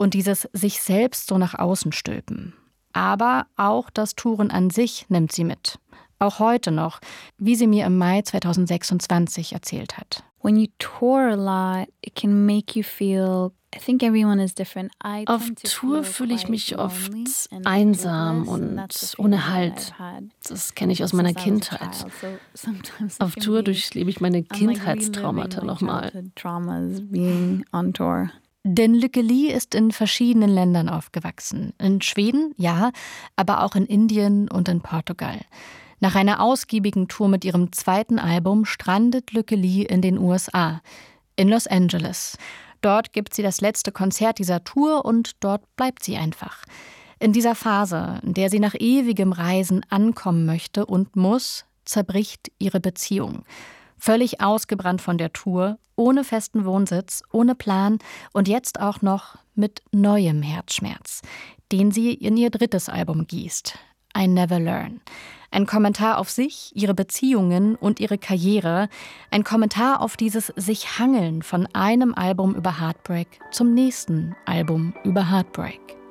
und dieses sich selbst so nach außen stülpen. Aber auch das Touren an sich nimmt sie mit. Auch heute noch, wie sie mir im Mai 2026 erzählt hat. When you tour a lot, it can make you feel, I think everyone is different. Auf Tour fühle ich mich oft einsam und ohne Halt. Das kenne ich aus meiner Kindheit. Auf Tour durchlebe ich meine Kindheitstraumata nochmal. Denn Lykke Li ist in verschiedenen Ländern aufgewachsen. In Schweden, ja, aber auch in Indien und in Portugal. Nach einer ausgiebigen Tour mit ihrem zweiten Album strandet Lykke Li in den USA, in Los Angeles. Dort gibt sie das letzte Konzert dieser Tour und dort bleibt sie einfach. In dieser Phase, in der sie nach ewigem Reisen ankommen möchte und muss, zerbricht ihre Beziehung. Völlig ausgebrannt von der Tour, ohne festen Wohnsitz, ohne Plan und jetzt auch noch mit neuem Herzschmerz, den sie in ihr drittes Album gießt, I Never Learn. Ein Kommentar auf sich, ihre Beziehungen und ihre Karriere, ein Kommentar auf dieses sich hangeln von einem Album über Heartbreak zum nächsten Album über Heartbreak.